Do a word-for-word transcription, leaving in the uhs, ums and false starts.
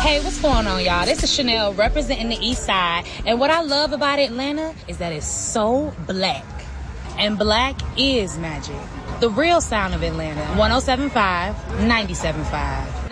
Hey, what's going on, y'all? This is Chanel representing the East Side. And what I love about Atlanta is that it's so black. And black is magic. The real sound of Atlanta. one oh seven point five, ninety-seven point five.